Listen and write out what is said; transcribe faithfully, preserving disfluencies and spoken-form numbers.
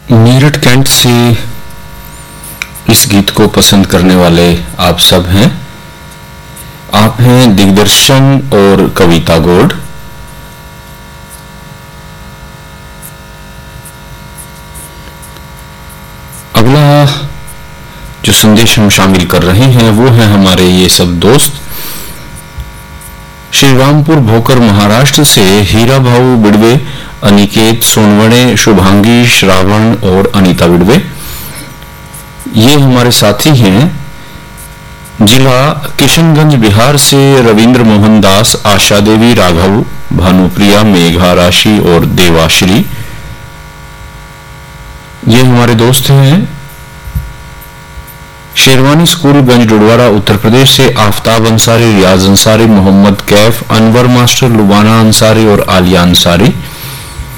Meerut cantt से इस गीत को पसंद करने वाले आप सब हैं। आप हैं दिग्दर्शन और कविता गौड़। अगला जो संदेश हम शामिल कर रहे हैं वो है हमारे ये सब दोस्त श्री रामपुर भोकर महाराष्ट्र से हीरा भाऊ बिड़वे, अनिकेत सोनवणे, शुभांगी, श्रावण और अनीता बिड़वे। ये हमारे साथी हैं। जिला किशनगंज बिहार से रविंद्र मोहन दास, आशा देवी, राघव, भानुप्रिया, मेघा राशि और देवाश्री, ये हमारे दोस्त हैं। शेरवानी स्कूल गंज डुडवाड़ा उत्तर प्रदेश से आफ्ताब अंसारी, रियाज अंसारी, मोहम्मद कैफ, अनवर मास्टर, लुबाना अंसारी और आलिया अंसारी।